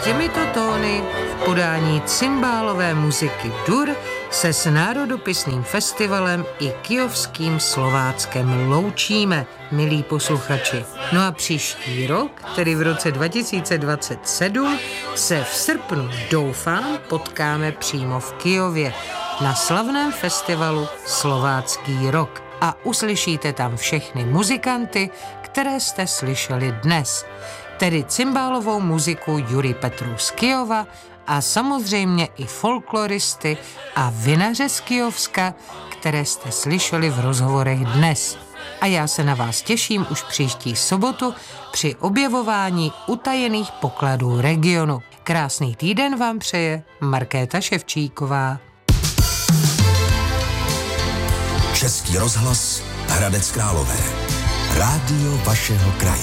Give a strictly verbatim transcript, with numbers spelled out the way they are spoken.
těmito tóny v podání cymbálové muziky Dur se s Národopisným festivalem i Kyjovským Slováckem loučíme, milí posluchači. No a příští rok, tedy v roce dva tisíce dvacet sedm, se v srpnu, doufám, potkáme přímo v Kyjově na slavném festivalu Slovácký rok a uslyšíte tam všechny muzikanty, které jste slyšeli dnes, tedy cymbálovou muziku Juri Petru z Kyjova a samozřejmě i folkloristy a vinaře z Kyjovska, které jste slyšeli v rozhovorech dnes. A já se na vás těším už příští sobotu při objevování utajených pokladů regionu. Krásný týden vám přeje Markéta Ševčíková. Český rozhlas Hradec Králové. Rádio vašeho kraje.